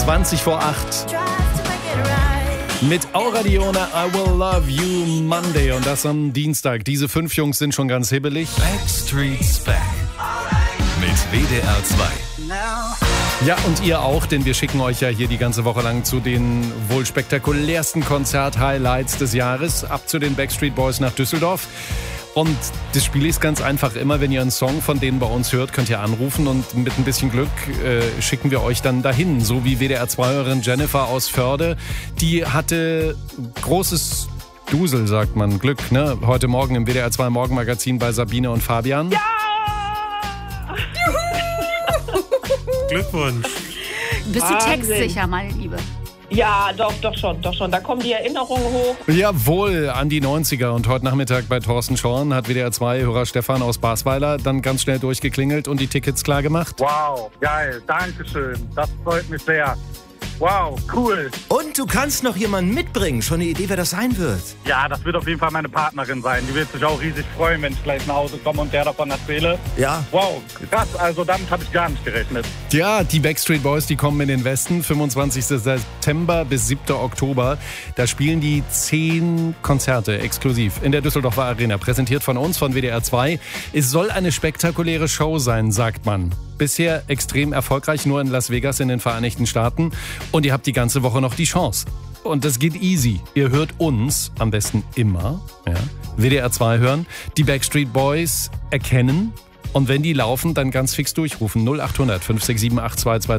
20 vor 8. Mit Aura Dione, I Will Love You Monday. Und das am Dienstag. Diese 5 Jungs sind schon ganz hibbelig. Backstreet's Back. Mit WDR 2. Ja, und ihr auch, denn wir schicken euch ja hier die ganze Woche lang zu den wohl spektakulärsten Konzert-Highlights des Jahres. Ab zu den Backstreet Boys nach Düsseldorf. Und das Spiel ist ganz einfach. Immer wenn ihr einen Song von denen bei uns hört, könnt ihr anrufen und mit ein bisschen Glück schicken wir euch dann dahin. So wie WDR-2-Hörerin Jennifer aus Förde. Die hatte großes Dusel, sagt man, Glück, ne? Heute Morgen im WDR-2 Morgenmagazin bei Sabine und Fabian. Ja! Glückwunsch. Bist du textsicher, meine Liebe? Ja, doch schon. Da kommen die Erinnerungen hoch. Jawohl, an die 90er. Und heute Nachmittag bei Thorsten Schorn hat WDR-2-Hörer Stefan aus Basweiler dann ganz schnell durchgeklingelt und die Tickets klar gemacht. Wow, geil, dankeschön. Das freut mich sehr. Wow, cool. Und du kannst noch jemanden mitbringen. Schon eine Idee, wer das sein wird? Ja, das wird auf jeden Fall meine Partnerin sein. Die wird sich auch riesig freuen, wenn ich gleich nach Hause komme und der davon erzähle. Ja. Wow, krass. Also damit habe ich gar nicht gerechnet. Ja, die Backstreet Boys, die kommen in den Westen. 25. September bis 7. Oktober. Da spielen die 10 Konzerte exklusiv in der Düsseldorfer Arena. Präsentiert von uns, von WDR 2. Es soll eine spektakuläre Show sein, sagt man. Bisher extrem erfolgreich, nur in Las Vegas in den Vereinigten Staaten. Und ihr habt die ganze Woche noch die Chance. Und das geht easy. Ihr hört uns am besten immer, ja, WDR 2 hören, die Backstreet Boys erkennen und wenn die laufen, dann ganz fix durchrufen. 0800 567 8222.